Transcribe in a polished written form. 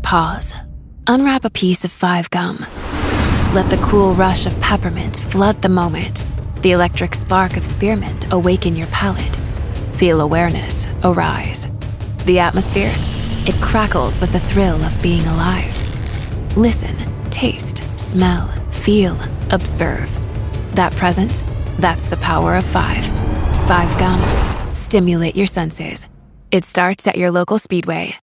Pause. Unwrap a piece of 5 gum. Let the cool rush of peppermint flood the moment. The electric spark of spearmint awaken your palate. Feel awareness arise. The atmosphere, it crackles with the thrill of being alive. Listen, taste, smell, feel, observe. That presence, that's the power of 5. 5 gum. Stimulate your senses. It starts at your local Speedway.